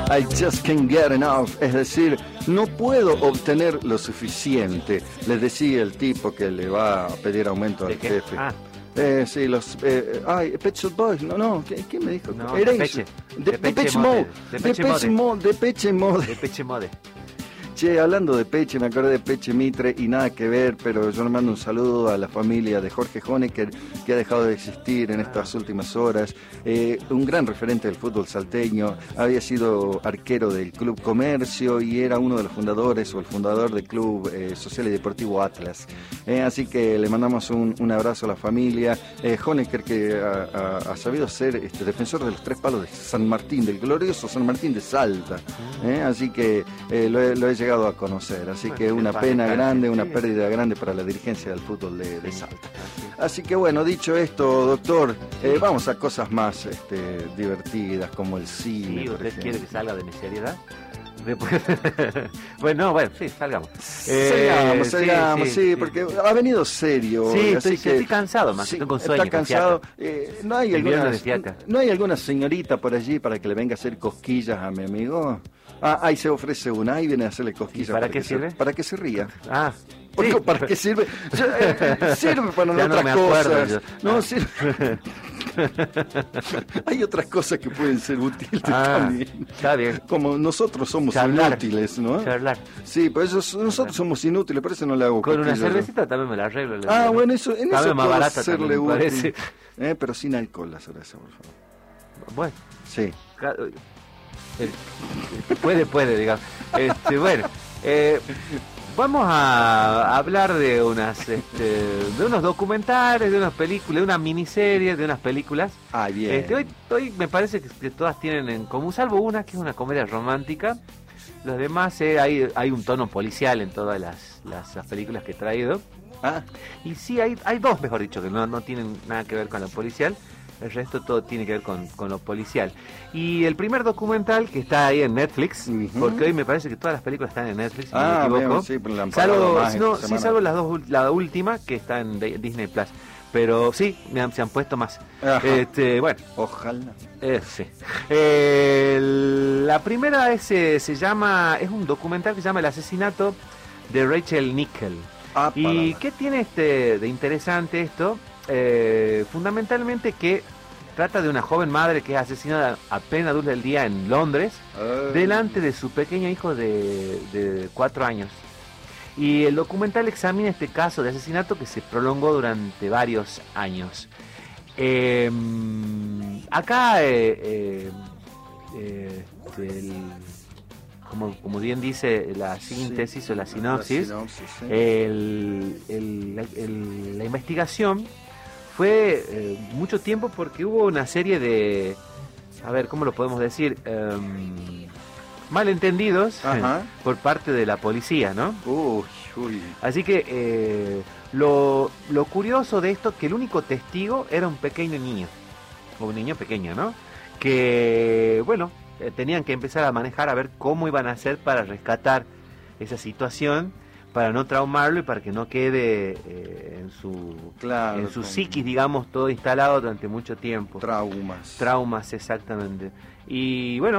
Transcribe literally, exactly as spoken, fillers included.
I just can't get enough, es decir, no puedo obtener lo suficiente. Les decía el tipo que le va a pedir aumento al jefe. Ah. Eh, sí, los... Eh, ay, Pet Shop Boys, no, no, ¿quién me dijo? No, Erasure. de Depeche Mode. Depeche Mode. Depeche Mode. Depeche Mode. Che, hablando de Peche, me acordé de Peche Mitre y nada que ver, pero yo le mando un saludo a la familia de Jorge Honecker, que ha dejado de existir en estas últimas horas. Eh, un gran referente del fútbol salteño, había sido arquero del Club Comercio y era uno de los fundadores o el fundador del Club eh, Social y Deportivo Atlas. Eh, así que le mandamos un, un abrazo a la familia. Eh, Honecker, que ha, ha, ha sabido ser este, defensor de los tres palos de San Martín, del glorioso San Martín de Salta. Eh, así que eh, lo, he, lo he llegado a conocer, así que una pena grande, una pérdida grande para la dirigencia del fútbol de, de Salta. Así que bueno, dicho esto, doctor, eh, vamos a cosas más este, divertidas como el cine. Sí, ¿usted quiere que salga de mi seriedad? Después... bueno, bueno, sí, salgamos. Salgamos, eh, salgamos, sí, sí, sí, porque sí. Ha venido serio. Sí, así estoy, que, estoy cansado, más sí, que con sueño. Está cansado. Eh, ¿no, hay alguna, ¿No hay alguna señorita por allí para que le venga a hacer cosquillas a mi amigo? Ah, ahí se ofrece una y viene a hacerle cosquillas. ¿Para, para qué que sirve? Se, para que se ría. Ah. Porque, sí. ¿para qué sirve? Yo, eh, sirve para no otras no cosas. Yo. No, ah. sirve. Hay otras cosas que pueden ser útiles ah, también. Está bien. Como nosotros somos Charlar. inútiles, ¿no? Charlar. Sí, por eso nosotros Charlar. somos inútiles, por eso no le hago Con cosquillas. una cervecita también me la arreglo. Ah, digo. Bueno, eso, en eso más barata hacerle útil. Parece. Eh, pero sin alcohol la cerveza, por favor. Bueno. Sí. Puede, puede, digamos. Este, bueno, eh, vamos a hablar de unas, este, de unos documentales, de unas películas, de una miniserie, de unas películas. Ah, bien. Este, hoy, hoy me parece que, que todas tienen en común, salvo una que es una comedia romántica. Los demás, eh, hay, hay un tono policial en todas las, las, las películas que he traído. Ah. Y sí, hay, hay dos, mejor dicho, que no, no tienen nada que ver con lo policial. El resto todo tiene que ver con, con lo policial. Y el primer documental que está ahí en Netflix, uh-huh. porque hoy me parece que todas las películas están en Netflix, si ah, no me equivoco. Bien, sí, salvo, si no, sí, salvo las dos, la última que está en Disney Plus. Pero sí, me han, se han puesto más. Este, bueno. Ojalá. Eh, sí. eh, la primera es, eh, se llama, es un documental que se llama El asesinato de Rachel Nickel. Ah, ¿Y qué tiene este de interesante esto? Eh, fundamentalmente que trata de una joven madre que es asesinada a plena luz del día en Londres, uh. delante de su pequeño hijo de, de cuatro años. Y el documental examina este caso de asesinato que se prolongó durante varios años. Eh, acá, eh, eh, eh, el, como, como bien dice la síntesis sí, o la sinopsis, la sinopsis, sí. el, el, el, el, la investigación fue eh, mucho tiempo porque hubo una serie de, a ver, ¿cómo lo podemos decir? Um, malentendidos eh, por parte de la policía, ¿no? Uy, uy. Así que eh, lo, lo curioso de esto que el único testigo era un pequeño niño, o un niño pequeño, ¿no? Que, bueno, eh, tenían que empezar a manejar a ver cómo iban a hacer para rescatar esa situación, para no traumarlo y para que no quede eh, en su claro, en su con... psiquis, digamos, todo instalado durante mucho tiempo. Traumas. Traumas, exactamente. Y bueno,